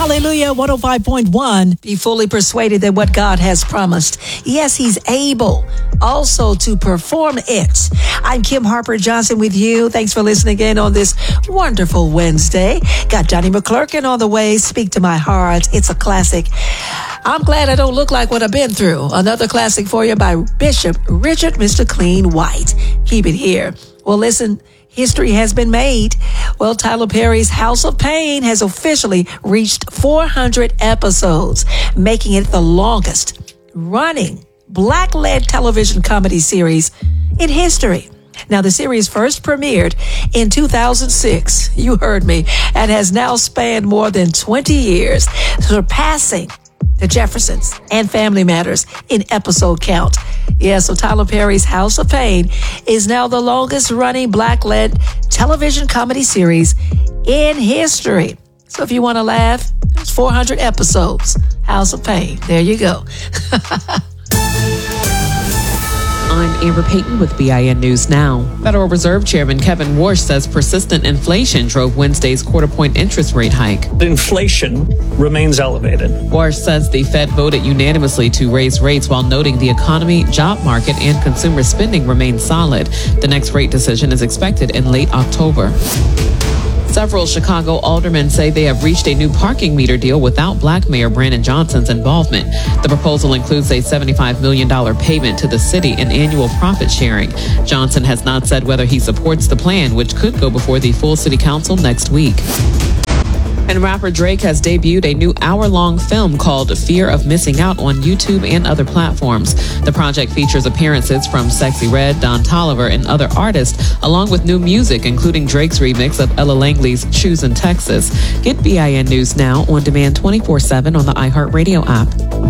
Hallelujah, 105.1. Be fully persuaded that what God has promised, yes, He's able also to perform it. I'm Kim Harper Johnson with you. Thanks for listening in on this wonderful Wednesday. Got Johnny McClurkin on the way. Speak to my heart. It's a classic. I'm glad I don't look like what I've been through. Another classic for you by Bishop Richard Mr. Clean White. Keep it here. Well, listen. History has been made. Well, Tyler Perry's House of Pain has officially reached 400 episodes, making it the longest running Black-led television comedy series in history. Now, the series first premiered in 2006, you heard me, and has now spanned more than 20 years, surpassing The Jeffersons and Family Matters in episode count. Yeah, so Tyler Perry's House of Pain is now the longest running Black-led television comedy series in history. So if you want to laugh, it's 400 episodes. House of Pain. There you go. I'm Amber Payton with BIN News Now. Federal Reserve Chairman Kevin Warsh says persistent inflation drove Wednesday's quarter-point interest rate hike. The inflation remains elevated. Warsh says the Fed voted unanimously to raise rates while noting the economy, job market, and consumer spending remain solid. The next rate decision is expected in late October. Several Chicago aldermen say they have reached a new parking meter deal without Black Mayor Brandon Johnson's involvement. The proposal includes a $75 million payment to the city and annual profit sharing. Johnson has not said whether he supports the plan, which could go before the full city council next week. And rapper Drake has debuted a new hour-long film called Fear of Missing Out on YouTube and other platforms. The project features appearances from Sexy Red, Don Toliver, and other artists, along with new music, including Drake's remix of Ella Langley's Choosin' Texas. Get BIN News Now on demand 24/7 on the iHeartRadio app.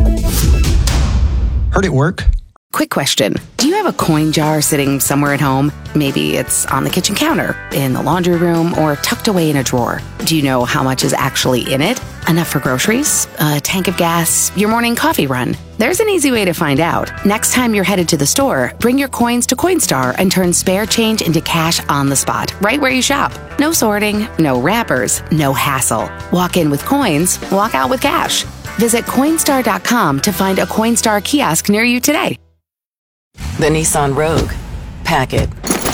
Heard it work? Quick question. Do you have a coin jar sitting somewhere at home? Maybe it's on the kitchen counter, in the laundry room, or tucked away in a drawer. Do you know how much is actually in it? Enough for groceries? A tank of gas? Your morning coffee run? There's an easy way to find out. Next time you're headed to the store, bring your coins to Coinstar and turn spare change into cash on the spot, right where you shop. No sorting, no wrappers, no hassle. Walk in with coins, walk out with cash. Visit Coinstar.com to find a Coinstar kiosk near you today. The Nissan Rogue. Pack it.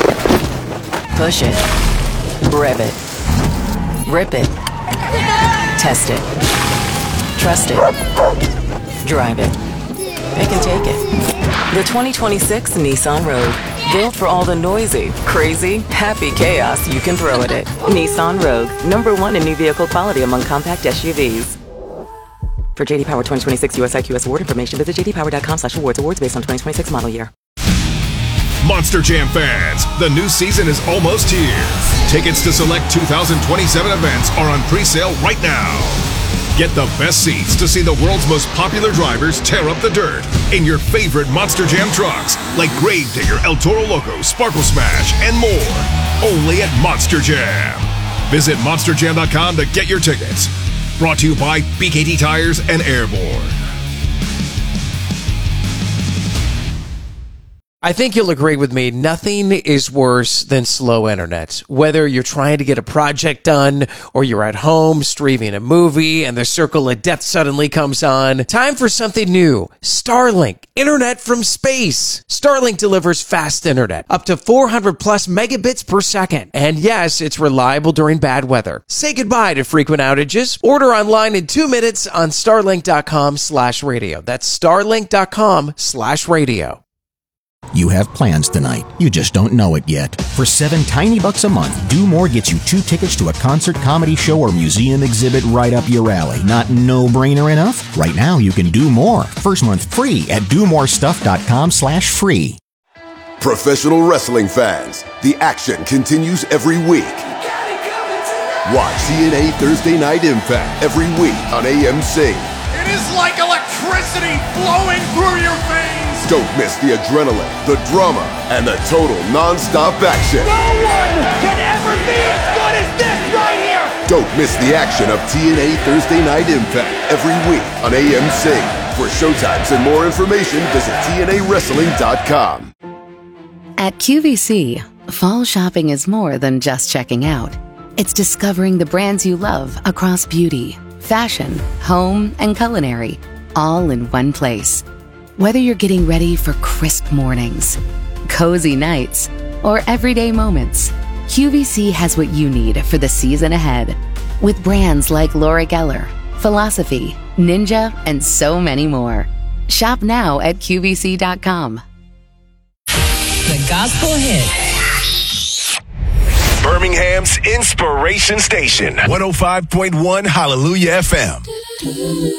Push it. Rev it. Rip it. Test it. Trust it. Drive it. Pick and take it. The 2026 Nissan Rogue. Built for all the noisy, crazy, happy chaos you can throw at it. Nissan Rogue. #1 in new vehicle quality among compact SUVs. For J.D. Power 2026 USIQS award information, visit jdpower.com/awards. Awards based on 2026 model year. Monster Jam fans, the new season is almost here. Tickets to select 2027 events are on pre-sale right now. Get the best seats to see the world's most popular drivers tear up the dirt in your favorite Monster Jam trucks, like Gravedigger, El Toro Loco, Sparkle Smash, and more. Only at Monster Jam. Visit monsterjam.com to get your tickets. Brought to you by BKT Tires and Airborne. I think you'll agree with me, nothing is worse than slow internet. Whether you're trying to get a project done or you're at home streaming a movie and the circle of death suddenly comes on, time for something new. Starlink, internet from space. Starlink delivers fast internet, up to 400 plus megabits per second. And yes, it's reliable during bad weather. Say goodbye to frequent outages. Order online in 2 minutes on starlink.com/radio. That's starlink.com/radio. You have plans tonight. You just don't know it yet. For $7 tiny bucks a month, Do More gets you 2 tickets to a concert, comedy show, or museum exhibit right up your alley. Not no-brainer enough? Right now, you can do more. First month free at domorestuff.com/free. Professional wrestling fans, the action continues every week. Watch TNA Thursday Night Impact every week on AMC. It is like electricity flowing through your veins. Don't miss the adrenaline, the drama, and the total non-stop action. No one can ever be as good as this right here. Don't miss the action of TNA Thursday Night Impact every week on AMC. For showtimes and more information, visit TNAWrestling.com. At QVC, fall shopping is more than just checking out. It's discovering the brands you love across beauty, Fashion, home, and culinary, all in one place. Whether you're getting ready for crisp mornings, cozy nights, or everyday moments, QVC has what you need for the season ahead. With brands like Laura Geller, Philosophy, Ninja, and so many more. Shop now at QVC.com. The Gospel Hit. Birmingham's Inspiration Station, 105.1 Hallelujah FM.